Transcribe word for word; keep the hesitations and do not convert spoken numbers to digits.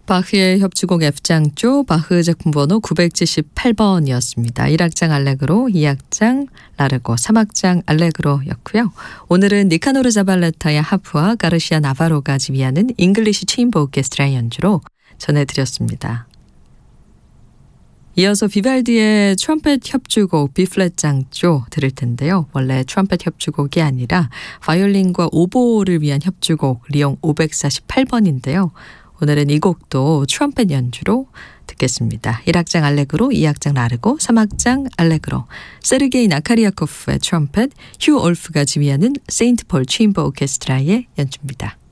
바흐의 협주곡 F장조, 바흐 작품 번호 구백칠십팔 번이었습니다. 일 악장 알레그로, 이 악장 라르고, 삼 악장 알레그로였고요. 오늘은 니카노르 자발레타의 하프와 가르시아 나바로가 지휘하는 잉글리시 체인버 오케스트라의 연주로 전해드렸습니다. 이어서 비발디의 트럼펫 협주곡 B플랫 장조 들을 텐데요. 원래 트럼펫 협주곡이 아니라 바이올린과 오보를 위한 협주곡 리옹 오백사십팔 번인데요. 오늘은 이 곡도 트럼펫 연주로 듣겠습니다. 일 악장 알레그로, 이 악장 라르고, 삼 악장 알레그로. 세르게이 나카리아코프의 트럼펫, 휴 올프가 지휘하는 세인트 폴 체인버 오케스트라의 연주입니다.